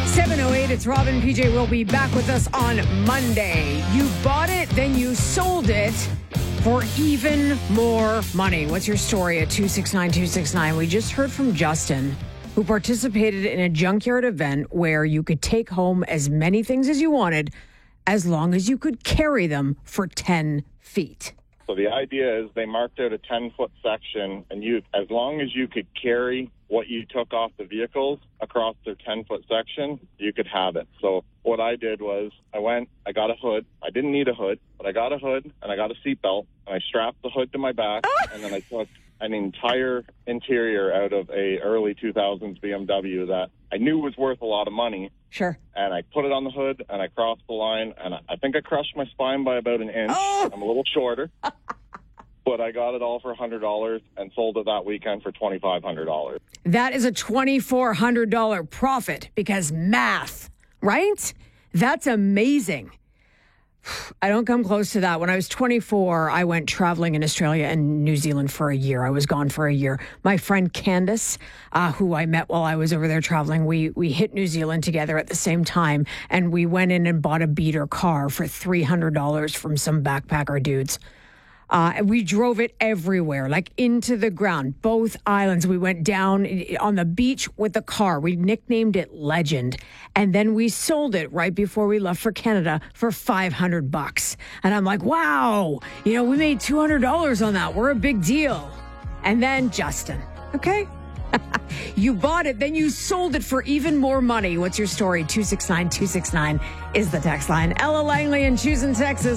7:08, it's Robin. PJ will be back with us on Monday. You bought it, then you sold it for even more money. What's your story at 269-269? We just heard from Justin, who participated in a junkyard event where you could take home as many things as you wanted as long as you could carry them for 10 feet. So the idea is they marked out a 10-foot section, and as long as you could carry what you took off the vehicles across their 10-foot section, you could have it. So what I did was I got a hood. I didn't need a hood, but I got a hood and I got a seatbelt, and I strapped the hood to my back, and then I took an entire interior out of a early 2000s BMW that I knew was worth a lot of money. Sure. And I put it on the hood, and I crossed the line, and I think I crushed my spine by about an inch. Oh. I'm a little shorter. But I got it all for $100 and sold it that weekend for $2,500. That is a $2,400 profit because math, right? That's amazing. I don't come close to that. When I was 24, I went traveling in Australia and New Zealand for a year. I was gone for a year. My friend Candace, who I met while I was over there traveling, we hit New Zealand together at the same time, and we went in and bought a beater car for $300 from some backpacker dudes. We drove it everywhere, like into the ground, both islands. We went down on the beach with the car. We nicknamed it Legend. And then we sold it right before we left for Canada for $500. And I'm like, wow, we made $200 on that. We're a big deal. And then Justin, okay? You bought it, then you sold it for even more money. What's your story? 269-269 is the text line. Ella Langley in Choosing, Texas.